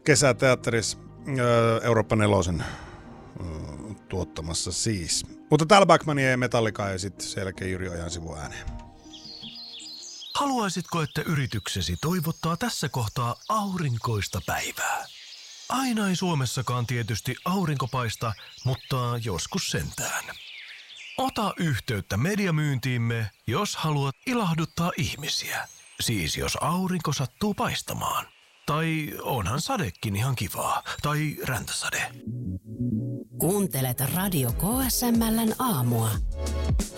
kesäteatterissa Eurooppa 4 tuottamassa siis. Mutta täällä Backmania ja Metallica ja sitten sen jälkeen Jyri Ojan sivu ääneen. Haluaisitko, että yrityksesi toivottaa tässä kohtaa aurinkoista päivää? Aina ei Suomessakaan tietysti aurinko paista, mutta joskus sentään. Ota yhteyttä mediamyyntiimme, jos haluat ilahduttaa ihmisiä. Siis jos aurinko sattuu paistamaan. Tai onhan sadekin ihan kivaa. Tai räntäsade. Kuuntelet Radio KSML:n aamua.